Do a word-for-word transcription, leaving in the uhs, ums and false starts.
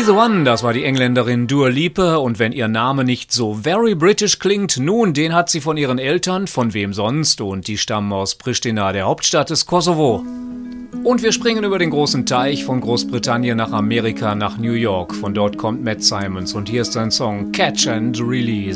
the One, das war die Engländerin Dua Lipa, und wenn ihr Name nicht so very British klingt, nun, den hat sie von ihren Eltern, von wem sonst, und die stammen aus Pristina, der Hauptstadt des Kosovo. Und wir springen über den großen Teich von Großbritannien nach Amerika, nach New York. Von dort kommt Matt Simons und hier ist sein Song Catch and Release.